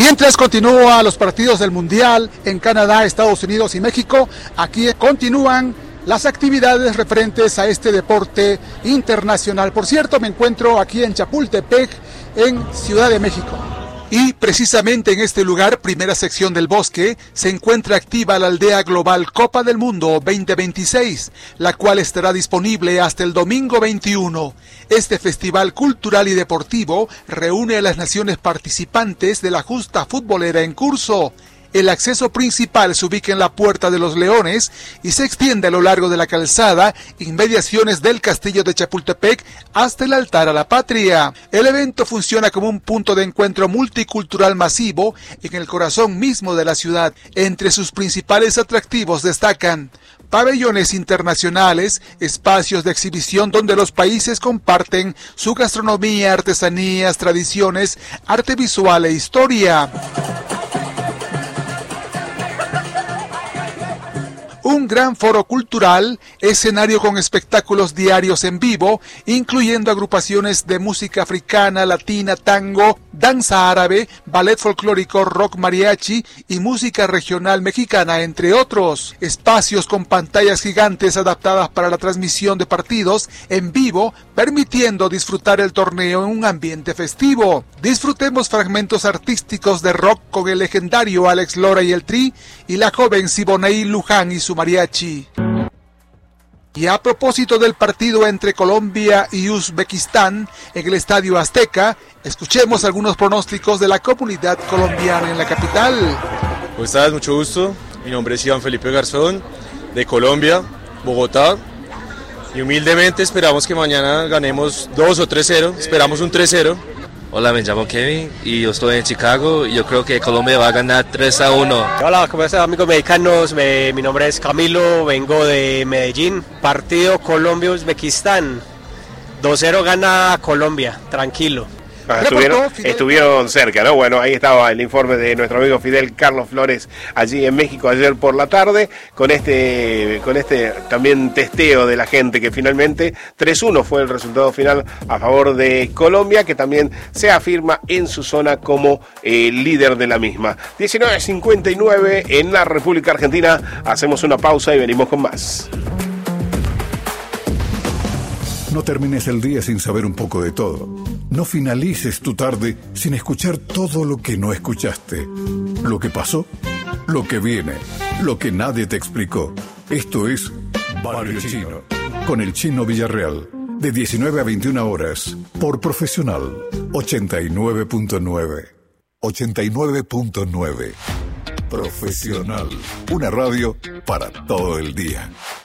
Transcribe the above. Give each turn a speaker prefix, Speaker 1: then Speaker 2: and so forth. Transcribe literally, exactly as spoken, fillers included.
Speaker 1: Mientras continúan los partidos del Mundial en Canadá, Estados Unidos y México, aquí continúan las actividades referentes a este deporte internacional. Por cierto, me encuentro aquí en Chapultepec, en Ciudad de México. Y precisamente en este lugar, primera sección del bosque, se encuentra activa la aldea global Copa del Mundo veinte veintiséis, la cual estará disponible hasta el domingo veintiuno. Este festival cultural y deportivo reúne a las naciones participantes de la justa futbolera en curso. El acceso principal se ubica en la Puerta de los Leones y se extiende a lo largo de la calzada, inmediaciones del Castillo de Chapultepec, hasta el Altar a la Patria. El evento funciona como un punto de encuentro multicultural masivo en el corazón mismo de la ciudad. Entre sus principales atractivos destacan pabellones internacionales, espacios de exhibición donde los países comparten su gastronomía, artesanías, tradiciones, arte visual e historia. Un gran foro cultural, escenario con espectáculos diarios en vivo, incluyendo agrupaciones de música africana, latina, tango, danza árabe, ballet folclórico, rock mariachi y música regional mexicana, entre otros. Espacios con pantallas gigantes adaptadas para la transmisión de partidos en vivo, permitiendo disfrutar el torneo en un ambiente festivo. Disfrutemos fragmentos artísticos de rock con el legendario Alex Lora y el Tri, y la joven Siboney Luján y su mariachi. Y a propósito del partido entre Colombia y Uzbekistán en el Estadio Azteca, escuchemos algunos pronósticos de la comunidad colombiana en la capital.
Speaker 2: ¿Cómo estás? Mucho gusto. Mi nombre es Iván Felipe Garzón, de Colombia, Bogotá. Y humildemente esperamos que mañana ganemos dos o tres cero. Esperamos un tres cero.
Speaker 3: Hola, me llamo Kevin y yo estoy en Chicago y yo creo que Colombia va a ganar tres a uno.
Speaker 4: Hola, ¿cómo están, amigos mexicanos? Me, mi nombre es Camilo, vengo de Medellín. Partido Colombia-Uzbekistán. dos cero gana Colombia, tranquilo.
Speaker 5: Ah, estuvieron, estuvieron cerca, ¿no? Bueno, ahí estaba el informe de nuestro amigo Fidel Carlos Flores allí en México ayer por la tarde, con este con este también testeo de la gente, que finalmente tres uno fue el resultado final a favor de Colombia, que también se afirma en su zona como eh, líder de la misma. diecinueve cincuenta y nueve en la República Argentina. Hacemos una pausa y venimos con más.
Speaker 6: No termines el día sin saber un poco de todo. No finalices tu tarde sin escuchar todo lo que no escuchaste. Lo que pasó, lo que viene, lo que nadie te explicó. Esto es Barrio Chino, con el Chino Villarreal, de diecinueve a veintiuna horas, por Profesional, ochenta y nueve punto nueve. ochenta y nueve punto nueve. Profesional, una radio para todo el día.